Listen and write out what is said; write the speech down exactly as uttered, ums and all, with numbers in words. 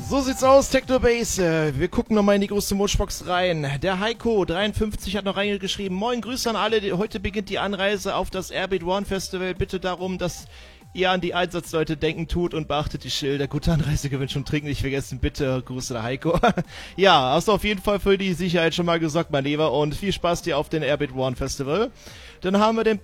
So sieht's aus, Technobase. Wir gucken nochmal in die große Mutschbox rein. Der Heiko dreiundfünfzig hat noch reingeschrieben: Moin, Grüße an alle. Heute beginnt die Anreise auf das Airbeat One Festival. Bitte darum, dass ihr an die Einsatzleute denken tut und beachtet die Schilder. Gute Anreisegewünsche und trinken nicht vergessen. Bitte, Grüße der Heiko. Ja, hast du auf jeden Fall für die Sicherheit schon mal gesorgt, mein Lieber. Und viel Spaß dir auf den Airbeat One Festival. Dann haben wir den